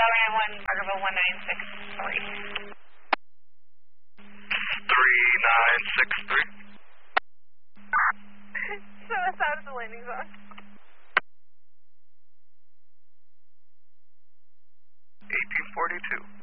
Delaware 1, Parkerville 1963. 3963. Show us out of the landing zone. 1842.